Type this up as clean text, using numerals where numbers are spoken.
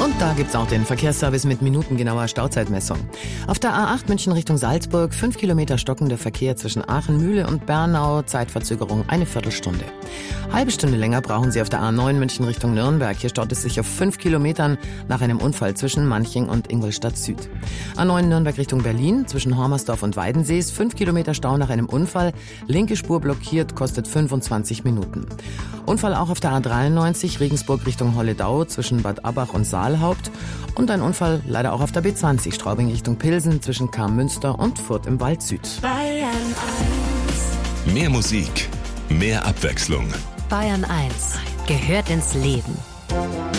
Und da gibt's auch den Verkehrsservice mit minutengenauer Stauzeitmessung. Auf der A8 München Richtung Salzburg 5 Kilometer stockender Verkehr zwischen Aachen-Mühle und Bernau, Zeitverzögerung eine Viertelstunde. Halbe Stunde länger brauchen Sie auf der A9 München Richtung Nürnberg. Hier staut es sich auf 5 Kilometern nach einem Unfall zwischen Manching und Ingolstadt Süd. A9 Nürnberg Richtung Berlin zwischen Hormersdorf und Weidensees 5 Kilometer Stau nach einem Unfall. Linke Spur blockiert, kostet 25 Minuten. Unfall auch auf der A93 Regensburg Richtung Holledau zwischen Bad Abbach und Saalhaupt. Und ein Unfall leider auch auf der B20 Straubing Richtung Pilsen zwischen Karmünster und Furth im Wald Süd. Bayern 1. Mehr Musik, mehr Abwechslung. Bayern 1 gehört ins Leben.